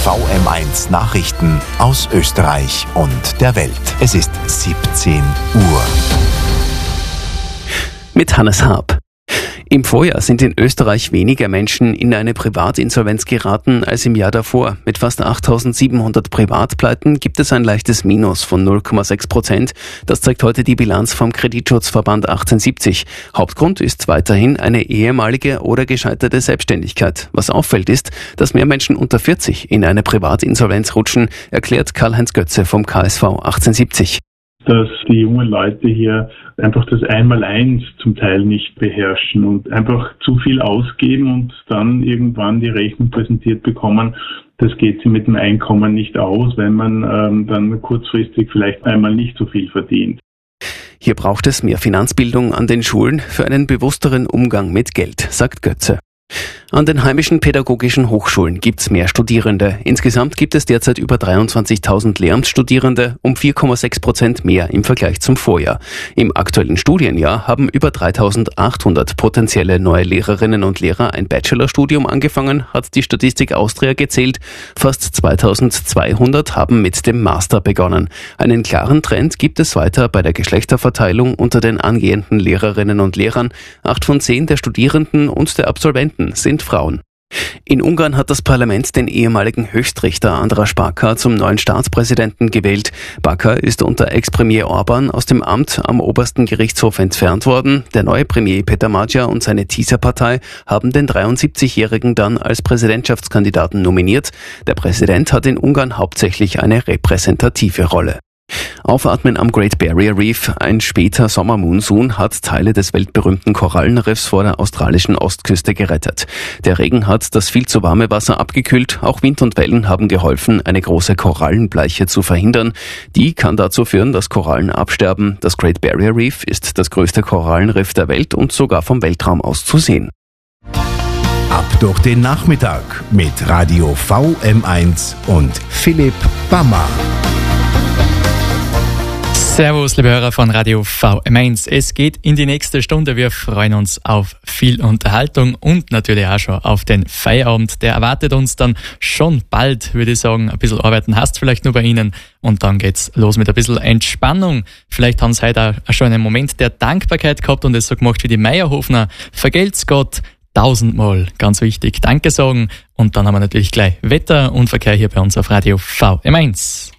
VM1 Nachrichten aus Österreich und der Welt. Es ist 17 Uhr. Mit Hannes Haab. Im Vorjahr sind in Österreich weniger Menschen in eine Privatinsolvenz geraten als im Jahr davor. Mit fast 8.700 Privatpleiten gibt es ein leichtes Minus von 0,6%. Das zeigt heute die Bilanz vom Kreditschutzverband 1870. Hauptgrund ist weiterhin eine ehemalige oder gescheiterte Selbstständigkeit. Was auffällt ist, dass mehr Menschen unter 40 in eine Privatinsolvenz rutschen, erklärt Karl-Heinz Götze vom KSV 1870. Dass die jungen Leute hier einfach das Einmaleins zum Teil nicht beherrschen und einfach zu viel ausgeben und dann irgendwann die Rechnung präsentiert bekommen. Das geht sie mit dem Einkommen nicht aus, wenn man dann kurzfristig vielleicht einmal nicht so viel verdient. Hier braucht es mehr Finanzbildung an den Schulen für einen bewussteren Umgang mit Geld, sagt Götze. An den heimischen pädagogischen Hochschulen gibt's mehr Studierende. Insgesamt gibt es derzeit über 23.000 Lehramtsstudierende, um 4,6% mehr im Vergleich zum Vorjahr. Im aktuellen Studienjahr haben über 3.800 potenzielle neue Lehrerinnen und Lehrer ein Bachelorstudium angefangen, hat die Statistik Austria gezählt. Fast 2.200 haben mit dem Master begonnen. Einen klaren Trend gibt es weiter bei der Geschlechterverteilung unter den angehenden Lehrerinnen und Lehrern. 8 von 10 der Studierenden und der Absolventen sind Frauen. In Ungarn hat das Parlament den ehemaligen Höchstrichter András Baka zum neuen Staatspräsidenten gewählt. Baka ist unter Ex-Premier Orbán aus dem Amt am obersten Gerichtshof entfernt worden. Der neue Premier Peter Magyar und seine TISA-Partei haben den 73-Jährigen dann als Präsidentschaftskandidaten nominiert. Der Präsident hat in Ungarn hauptsächlich eine repräsentative Rolle. Aufatmen am Great Barrier Reef. Ein später Sommermonsun hat Teile des weltberühmten Korallenriffs vor der australischen Ostküste gerettet. Der Regen hat das viel zu warme Wasser abgekühlt. Auch Wind und Wellen haben geholfen, eine große Korallenbleiche zu verhindern. Die kann dazu führen, dass Korallen absterben. Das Great Barrier Reef ist das größte Korallenriff der Welt und sogar vom Weltraum aus zu sehen. Ab durch den Nachmittag mit Radio VM1 und Philipp Bammer. Servus, liebe Hörer von Radio VM1. Es geht in die nächste Stunde. Wir freuen uns auf viel Unterhaltung und natürlich auch schon auf den Feierabend. Der erwartet uns dann schon bald, würde ich sagen. Ein bisschen arbeiten hast vielleicht nur bei Ihnen und dann geht's los mit ein bisschen Entspannung. Vielleicht haben Sie heute auch schon einen Moment der Dankbarkeit gehabt und es so gemacht wie die Meierhofner. Vergelt's Gott 1000-mal, ganz wichtig, Danke sagen. Und dann haben wir natürlich gleich Wetter und Verkehr hier bei uns auf Radio VM1.